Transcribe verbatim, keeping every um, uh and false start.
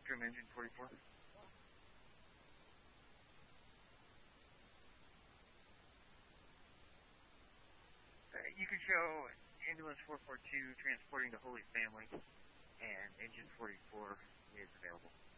Spectrum Engine forty-four. Uh, you can show Ambulance four four two transporting the Holy Family, and Engine forty-four is available.